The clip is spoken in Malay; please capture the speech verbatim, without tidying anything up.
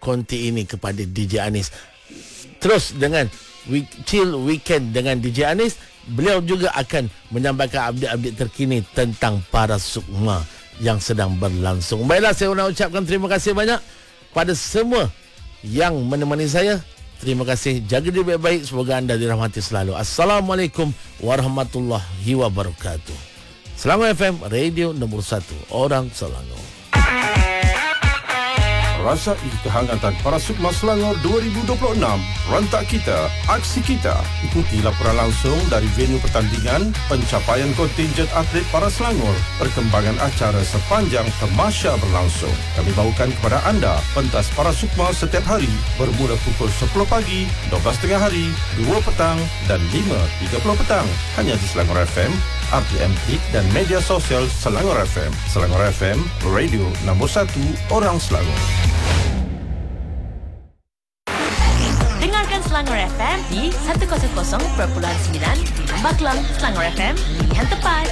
konti ini kepada D J Anis. Terus dengan week, Chill Weekend dengan D J Anis, beliau juga akan menyampaikan update-update terkini tentang Para Sukma yang sedang berlangsung. Baiklah, saya nak ucapkan terima kasih banyak pada semua yang menemani saya. Terima kasih. Jaga diri baik-baik. Semoga anda dirahmati selalu. Assalamualaikum warahmatullahi wabarakatuh. Selangor F M, radio nombor satu, orang Selangor. Rasai kehangatan Para Sukma Selangor dua ribu dua puluh enam. Rantak kita, aksi kita. Ikuti laporan langsung dari venue pertandingan, pencapaian kontinjen atlet Para Selangor, perkembangan acara sepanjang tamasya berlangsung. Kami bawakan kepada anda pentas Para Sukma setiap hari bermula pukul sepuluh pagi, dua belas tengah hari, dua petang dan lima tiga puluh petang. Hanya di Selangor F M, R T M Klik dan media sosial Selangor F M. Selangor F M, radio nombor satu, orang Selangor. Dengarkan Selangor F M di seratus perpuluhan sembilan di Lembah Kelang. Selangor F M, pilihan tepat.